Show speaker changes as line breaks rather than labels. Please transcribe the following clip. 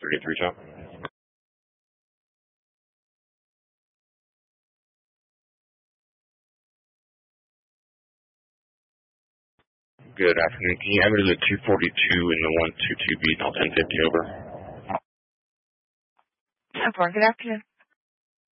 33 Chop. Good afternoon. Can you have me to the 242 and the 122B, 1050 over?
10-4, good afternoon.